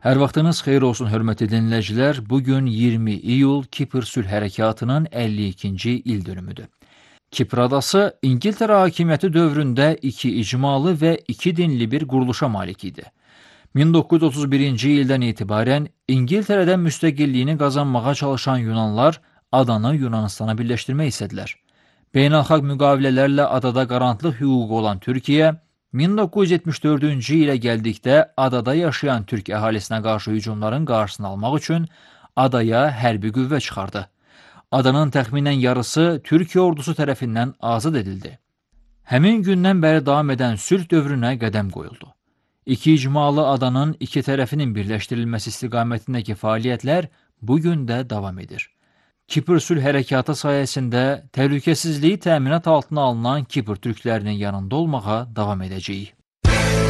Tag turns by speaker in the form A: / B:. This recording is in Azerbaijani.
A: Hər vaxtınız xeyir olsun, hörmətli dinləyicilər. Bugün 20 iyul Kipr sülh hərəkatının 52-ci il dönümüdür. Kipr adası İngiltərə hakimiyyəti dövründə iki icmalı və iki dinli bir quruluşa malik idi. 1931-ci ildən etibarən İngiltərədən müstəqilliyini qazanmağa çalışan Yunanlar adanı Yunanistana birləşdirmək istədilər. Beynəlxalq müqavilələrlə adada qarantlıq hüququ olan Türkiyə, 1974-cü ilə gəldikdə adada yaşayan türk əhalisinə qarşı hücumların qarşısını almaq üçün adaya hərbi qüvvə çıxardı. Adanın təxminən yarısı Türkiyə ordusu tərəfindən azad edildi. Həmin gündən bəri davam edən sülh dövrünə qədəm qoyuldu. İki icmalı adanın iki tərəfinin birləşdirilməsi istiqamətindəki fəaliyyətlər bugün də davam edir. Kipr sülh hərəkatı sayəsində təhlükəsizliyi təminat altına alınan Kipr türklərinin yanında olmağa davam edəcəyik.